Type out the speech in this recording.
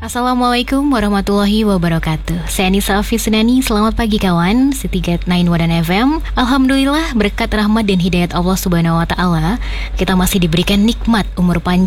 Assalamualaikum warahmatullahi wabarakatuh. Saya Nisa Afisnani, selamat pagi kawan Setigat 9 Wadan FM. Alhamdulillah berkat rahmat dan hidayat Allah Subhanahu wa taala, kita masih diberikan nikmat umur panjang